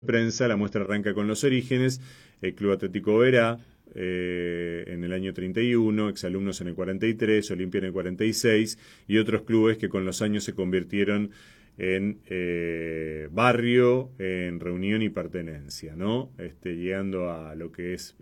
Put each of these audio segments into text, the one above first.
prensa, la muestra arranca con los orígenes, el Club Atlético Oberá en el año 31, Exalumnos en el 43, Olimpia en el 46 y otros clubes que con los años se convirtieron en barrio, en reunión y pertenencia, ¿no? Llegando a lo que es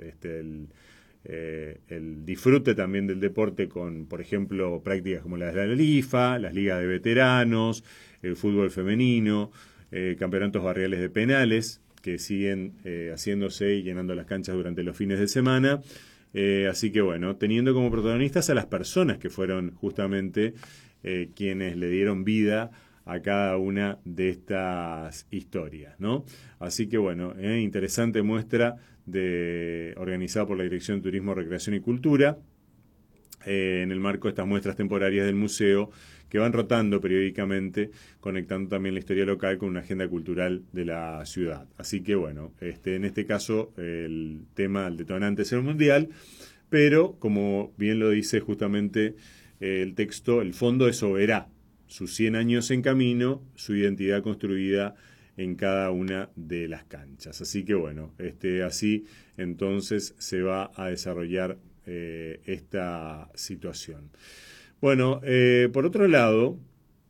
el disfrute también del deporte con, por ejemplo, prácticas como las de la LIFA, las ligas de veteranos, el fútbol femenino, campeonatos barriales de penales que siguen haciéndose y llenando las canchas durante los fines de semana. Así que bueno, teniendo como protagonistas a las personas que fueron justamente quienes le dieron vida a cada una de estas historias, ¿no? Así que bueno, interesante muestra organizada por la Dirección de Turismo, Recreación y Cultura, en el marco de estas muestras temporarias del museo que van rotando periódicamente, conectando también la historia local con una agenda cultural de la ciudad. Así que bueno, en este caso el tema, el detonante es el mundial, pero como bien lo dice justamente el texto, el fondo es Oberá, sus 100 años en camino, su identidad construida en cada una de las canchas. Así que bueno, así entonces se va a desarrollar esta situación. Bueno, por otro lado,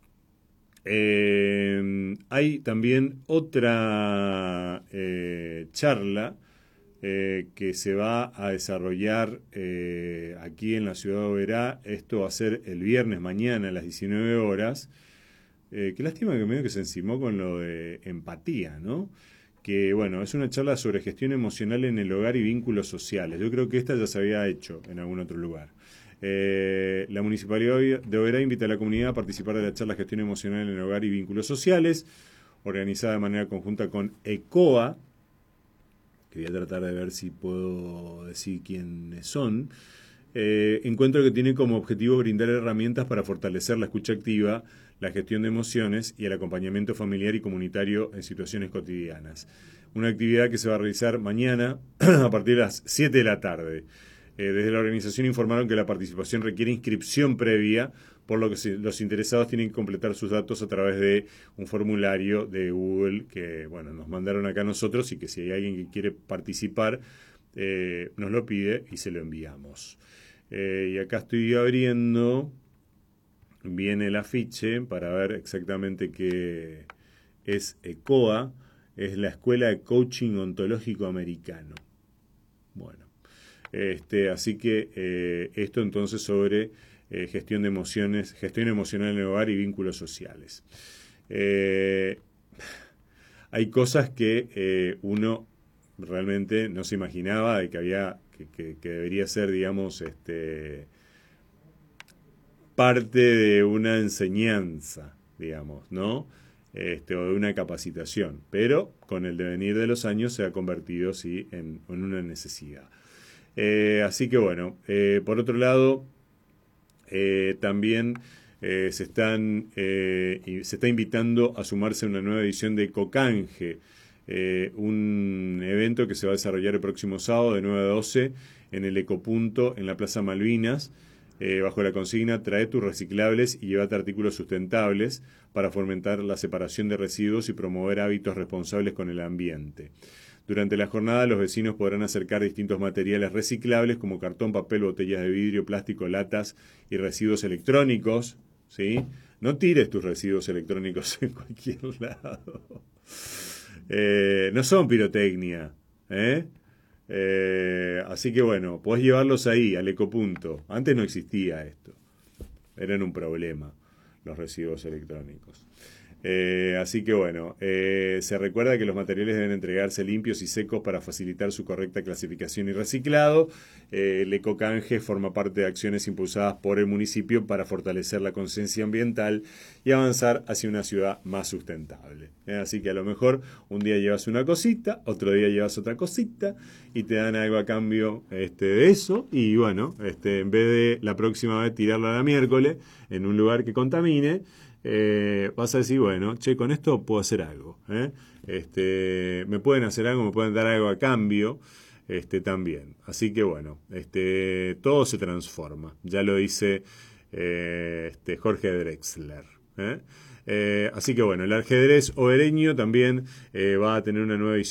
hay también otra charla que se va a desarrollar aquí en la ciudad de Oberá. Esto va a ser el viernes mañana a las 19 horas. Qué lástima que medio que se encimó con lo de empatía, ¿no? Que bueno, es una charla sobre gestión emocional en el hogar y vínculos sociales. Yo creo que esta ya se había hecho en algún otro lugar. La Municipalidad de Oberá invita a la comunidad a participar de la charla Gestión Emocional en el Hogar y Vínculos Sociales, organizada de manera conjunta con ECOA, que voy a tratar de ver si puedo decir quiénes son. Encuentro que tiene como objetivo brindar herramientas para fortalecer la escucha activa, la gestión de emociones y el acompañamiento familiar y comunitario en situaciones cotidianas. Una actividad que se va a realizar mañana a partir de las 7 de la tarde. Desde la organización informaron que la participación requiere inscripción previa, por lo que los interesados tienen que completar sus datos a través de un formulario de Google que bueno, nos mandaron acá a nosotros y que si hay alguien que quiere participar nos lo pide y se lo enviamos. Y acá estoy abriendo bien el afiche para ver exactamente qué es ECOA. Es la Escuela de Coaching Ontológico Americano. Bueno, así que esto entonces sobre gestión de emociones, gestión emocional en el hogar y vínculos sociales. Hay cosas que uno realmente no se imaginaba de que había que debería ser, digamos, parte de una enseñanza, digamos, ¿no? O de una capacitación, pero con el devenir de los años se ha convertido, sí, en una necesidad. Así que bueno, por otro lado, también se está invitando a sumarse a una nueva edición de Cocanje, un evento que se va a desarrollar el próximo sábado de 9 a 12 en el Ecopunto en la Plaza Malvinas, bajo la consigna trae tus reciclables y llévate artículos sustentables para fomentar la separación de residuos y promover hábitos responsables con el ambiente. Durante la jornada los vecinos podrán acercar distintos materiales reciclables como cartón, papel, botellas de vidrio, plástico, latas y residuos electrónicos, ¿sí? No tires tus residuos electrónicos en cualquier lado. No son pirotecnia, así que bueno, podés llevarlos ahí, al ecopunto. Antes no existía esto. Eran un problema los residuos electrónicos. Así que bueno, se recuerda que los materiales deben entregarse limpios y secos para facilitar su correcta clasificación y reciclado. El Ecocanje forma parte de acciones impulsadas por el municipio para fortalecer la conciencia ambiental y avanzar hacia una ciudad más sustentable. Así que a lo mejor un día llevas una cosita, otro día llevas otra cosita y te dan algo a cambio de eso. Y bueno, en vez de la próxima vez tirarla a la miércoles en un lugar que contamine, vas a decir, bueno, che, con esto puedo hacer algo, me pueden hacer algo, me pueden dar algo a cambio, también. Así que bueno, todo se transforma, ya lo dice Jorge Drexler, Así que bueno, el ajedrez obereño también va a tener una nueva edición